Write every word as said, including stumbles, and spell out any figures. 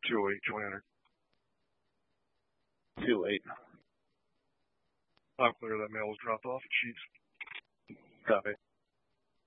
two oh eight, Joanna. two eight. I'm clear. That mail was dropped off at Chiefs. Copy.